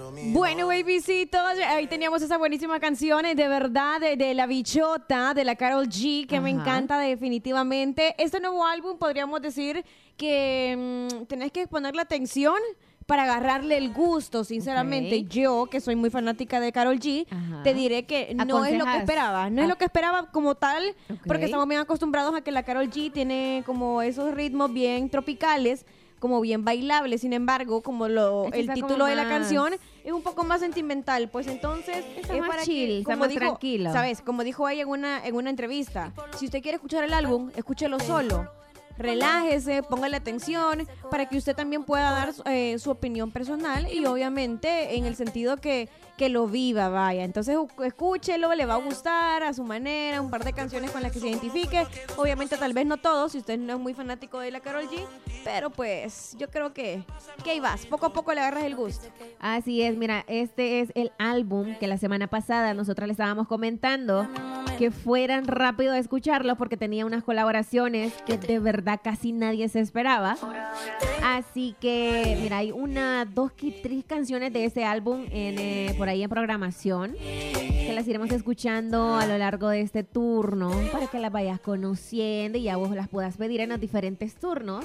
Bueno, babycitos, ahí teníamos esa buenísima canción, de verdad, de La Bichota, de la Karol G, que me encanta definitivamente. Este nuevo álbum podríamos decir que tenés que ponerle atención para agarrarle el gusto, sinceramente. Yo, que soy muy fanática de Karol G, te diré que no es lo que esperaba. No es lo que esperaba como tal, porque estamos bien acostumbrados a que la Karol G tiene como esos ritmos bien tropicales, como bien bailables. Sin embargo, como el título de la canción es un poco más sentimental, pues entonces está es más para chill, que, está como más dijo, tranquilo. ¿sabes? Como dijo ella en una entrevista, si usted quiere escuchar el álbum, escúchelo solo. Relájese, póngale atención para que usted también pueda dar su opinión personal y obviamente en el sentido que lo viva, vaya. Entonces escúchelo, le va a gustar a su manera, un par de canciones con las que se identifique. Obviamente tal vez no todos, si usted no es muy fanático de la Karol G, pero pues yo creo que ahí vas, poco a poco le agarras el gusto. Así es, mira, este es el álbum que la semana pasada nosotras le estábamos comentando que fueran rápido a escucharlo porque tenía unas colaboraciones que de verdad casi nadie se esperaba. Así que, mira, hay 1, 2, 3 canciones de ese álbum por ahí en programación que las iremos escuchando a lo largo de este turno para que las vayas conociendo y ya vos las puedas pedir en los diferentes turnos.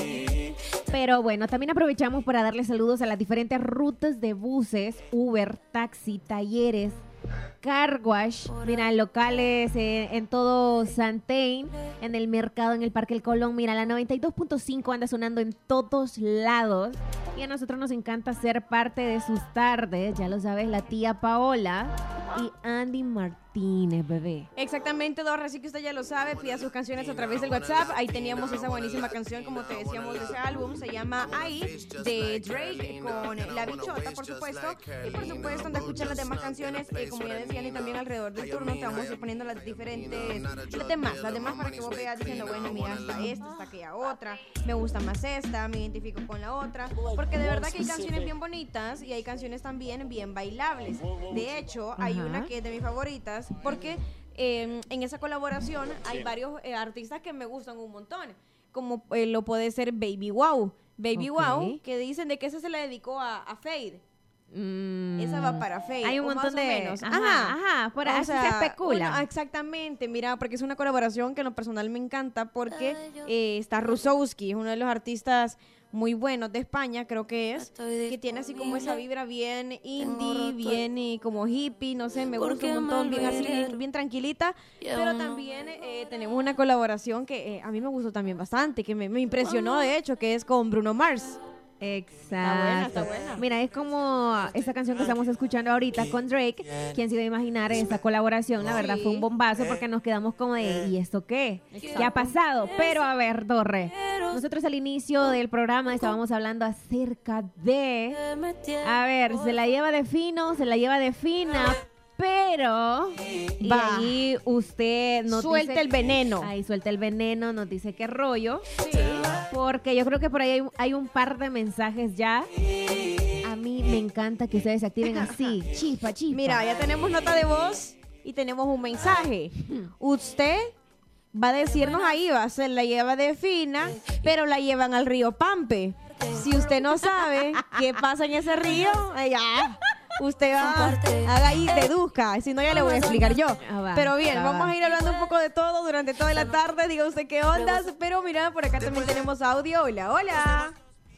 Pero bueno, también aprovechamos para darle saludos a las diferentes rutas de buses, Uber, taxi, talleres, car wash, mira, locales en todo Santain, en el mercado, en el Parque El Colón. Mira, la 92.5 anda sonando en todos lados y a nosotros nos encanta ser parte de sus tardes, ya lo sabes, la tía Paola y Andy Martínez, bebé. Exactamente, Dorra, así que usted ya lo sabe, pida sus canciones a través del WhatsApp. Ahí teníamos esa buenísima canción, como te decíamos, de ese álbum, se llama Ahí, de Drake, con La Bichota, por supuesto. Y por supuesto, donde escuchan las demás canciones, como ya decían, y también alrededor del turno, te vamos a ir poniendo las diferentes, las demás para que vos veas diciendo, bueno, mira, está aquella otra, me gusta más esta, me identifico con la otra, porque de verdad que hay canciones bien bonitas y hay canciones también bien bailables. De hecho, hay una que es de mis favoritas, porque en esa colaboración hay varios artistas que me gustan un montón, como lo puede ser Baby Wow. Baby Wow, que dicen de que esa se la dedicó a Fade. Esa va para Fade. Hay un montón de menos. por así se especula. Exactamente, mira, porque es una colaboración que en lo personal me encanta porque está Rusowski, uno de los artistas muy buenos de España, creo que es, que tiene así como esa vibra bien indie, bien como hippie, no sé, me gusta un montón, bien así, bien tranquilita, pero también tenemos una colaboración que a mí me gustó también bastante, que me impresionó de hecho, que es con Bruno Mars. Exacto. Está buena. Mira, es como esa canción que estamos escuchando ahorita con Drake. ¿Quién se iba a imaginar esa colaboración? La verdad fue un bombazo porque nos quedamos como de ¿y esto qué? Exacto. ¿Qué ha pasado? Pero a ver, Dorre, nosotros al inicio del programa estábamos hablando acerca de, a ver, se la lleva de fino, se la lleva de fina, pero y Va. ahí usted nos Suelta dice, el veneno. ahí suelta el veneno, nos dice qué rollo. Sí. Porque yo creo que por ahí hay un par de mensajes ya. A mí me encanta que ustedes se activen así, chispa, chispa. Mira, ya tenemos nota de voz y tenemos un mensaje. Usted va a decirnos ahí, se la lleva de fina, pero la llevan al río Pampe. Si usted no sabe qué pasa en ese río, ya, usted haga ahí, deduzca. Si no, ya le voy a explicar yo. Pero bien, vamos a ir hablando un poco de todo durante toda la tarde. Diga usted qué ondas. Pero mira, por acá también tenemos audio. Hola, hola.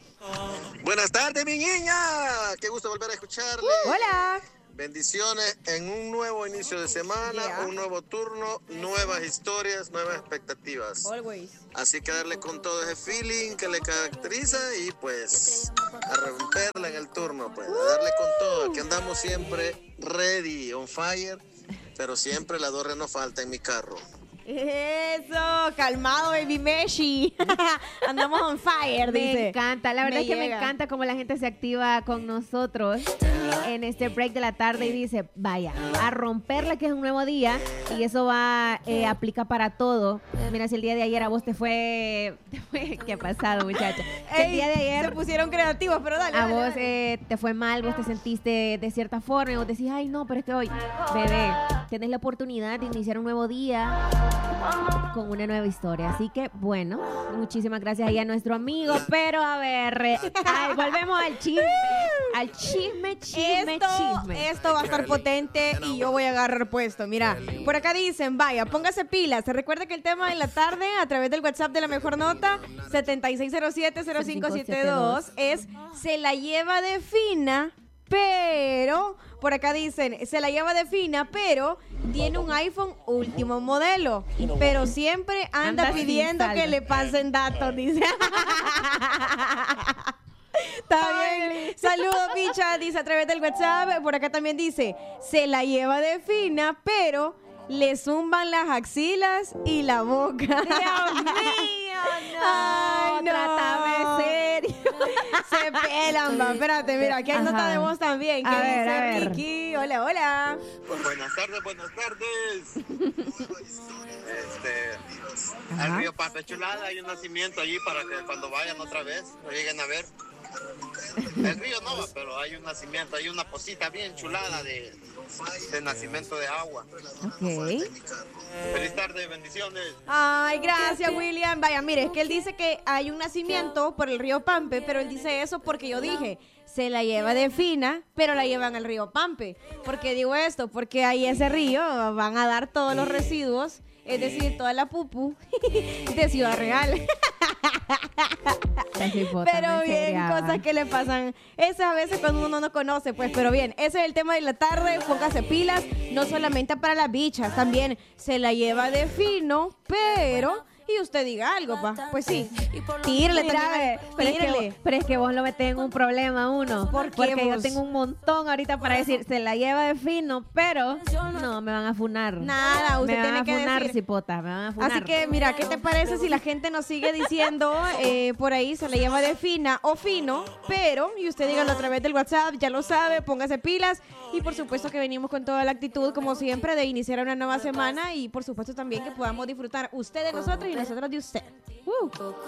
Buenas tardes, mi niña. Qué gusto volver a escucharle. Hola. Bendiciones en un nuevo inicio de semana, un nuevo turno, nuevas historias, nuevas expectativas. Always. Así que darle con todo ese feeling que le caracteriza y pues a romperla en el turno, pues a darle con todo. Aquí andamos siempre ready, on fire, pero siempre la Dorre no falta en mi carro. Eso, calmado, baby Meshi. Andamos on fire, dice. Me encanta, la verdad es que me llega. encanta cómo la gente se activa con nosotros en este break de la tarde y dice, vaya, a romperla que es un nuevo día y eso va, aplica para todo. Mira, si el día de ayer a vos te fue ¿qué ha pasado, muchacha? Si el día de ayer se pusieron creativos, pero dale. a dale, vos dale. te fue mal, vos te sentiste de cierta forma y vos decís, ay no, pero es que hoy, bebé, tenés la oportunidad de iniciar un nuevo día con una nueva historia. Así que, bueno, muchísimas gracias ahí a nuestro amigo. Pero, a ver, volvemos al chisme. Al chisme. Esto va a estar potente y yo voy a agarrar puesto. Mira, por acá dicen, vaya, póngase pilas. Se recuerda que el tema de la tarde, a través del WhatsApp de La Mejor Nota, 7607-0572, es se la lleva de fina, pero... Por acá dicen, se la lleva de fina, pero tiene un iPhone último modelo. Pero siempre anda pidiendo que le pasen datos, dice. Está bien. Saludos, picha, dice a través del WhatsApp. Por acá también dice, se la lleva de fina, pero le zumban las axilas y la boca. Dios mío, no. Ay, no. Trátame serio. Se pelan, va. Espérate, mira, aquí hay nota de voz también. ¿Qué A dice ver. Ricky? Hola, hola. Buenas tardes. Al río Pampe Chulada hay un nacimiento allí para que cuando vayan otra vez lo lleguen a ver. El río no va, pero hay un nacimiento, hay una posita bien chulada de nacimiento de agua. Ok. Feliz tarde, bendiciones. Ay, gracias, William. Vaya, mire, es que él dice que hay un nacimiento por el río Pampe, pero él dice eso porque yo dije, se la lleva de fina, pero la llevan al río Pampe. ¿Por qué digo esto? Porque ahí ese río van a dar todos los residuos, es decir, toda la pupu de Ciudad Real. Pero bien, cosas que le pasan. Esas a veces cuando uno no conoce, pues, pero bien, ese es el tema de la tarde. Póngase pilas, no solamente para las bichas, también se la lleva de fino, pero... Y usted diga algo, pa. Pues sí. Tírale, pero es que vos lo metés en un problema, uno. ¿Por qué Porque vos? yo tengo un montón ahorita para decir, se la lleva de fino, pero no, me van a funar. Nada, usted me van tiene a que funar, decir. cipota, me van a funar. Así que, mira, ¿qué te parece si la gente nos sigue diciendo por ahí se le lleva de fina o fino, pero, y usted dígalo a través del WhatsApp, ya lo sabe, póngase pilas, y por supuesto que venimos con toda la actitud, como siempre, de iniciar una nueva semana, y por supuesto también que podamos disfrutar usted de nosotros y nosotros de usted.